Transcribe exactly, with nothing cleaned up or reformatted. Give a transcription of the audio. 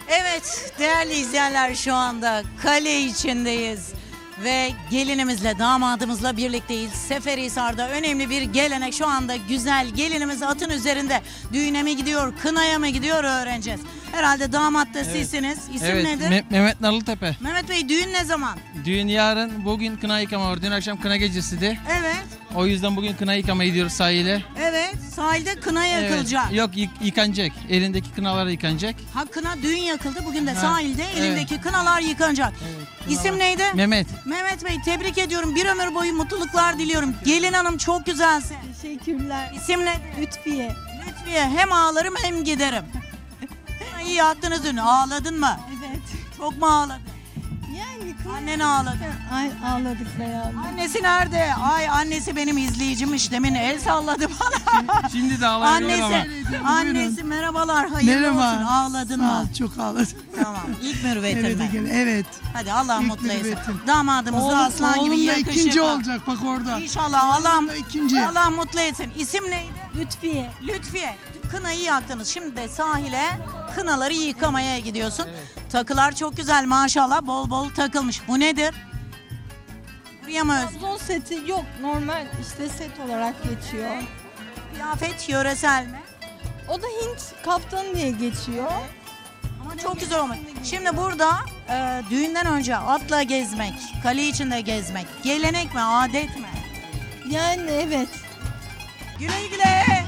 Evet değerli izleyenler, şu anda kale içindeyiz ve gelinimizle damadımızla birlikteyiz. Seferihisar'da önemli bir gelenek, şu anda güzel gelinimiz atın üzerinde düğüne mi gidiyor, kınaya mı gidiyor öğreneceğiz. Herhalde damat da sizsiniz. İsim Evet, nedir? Me- Mehmet Narlıtepe. Mehmet Bey, düğün ne zaman? Düğün yarın, bugün kına yıkama var. Dün akşam kına gecesiydi. Evet. O yüzden bugün kına yıkamaya gidiyoruz sahile. Evet. Sahilde kına Evet. yakılacak. Yok yık- yıkanacak. Elindeki kınalar yıkanacak. Ha, kına düğün yakıldı. Bugün de Ha, sahilde evet. elindeki kınalar yıkanacak. Evet, İsim neydi? Mehmet. Mehmet Bey, tebrik ediyorum. Bir ömür boyu mutluluklar diliyorum. Gelin hanım çok güzelsin. Teşekkürler. İsim ne? Lütfiye. Lütfiye, hem ağlarım hem giderim. İyi yaktınız dün. Ağladın mı? Evet. Çok mu ağladın? Yani Annen ağladı. Ay, ağladık beraber. Annesi nerede? Ay, annesi benim izleyicimmiş. Demin el salladı bana. Şimdi de ağlayabilir ama. Annesi, annesi merhabalar. Hayırlı Merhaba. olsun. Ağladın Sağ ol, mı? çok ağladım. Tamam. İlk mürüvvetin Evet, mi? evet, evet. Hadi Allah İlk mutlu etsin. mürüvvetim. Damadımız da Oğlum, aslan gibi oğlum da yakışıklı. ikinci olacak bak orada. İnşallah Allah, Oğlum da ikinci. Allah mutlu etsin. İsim neydi? Lütfiye. Lütfiye. Kınayı yaktınız. Şimdi de sahile kınaları yıkamaya gidiyorsun. Takılar çok güzel maşallah, bol bol takılmış. Bu nedir? Buraya mı özgü? Trabzon seti yok. Normal işte set olarak geçiyor. Kıyafet yöresel mi? O da Hint kaftanı diye geçiyor. Ama çok güzel olmuş. Şimdi burada e, düğünden önce atla gezmek, kale içinde gezmek gelenek mi, adet mi? Yani evet. Güle güle.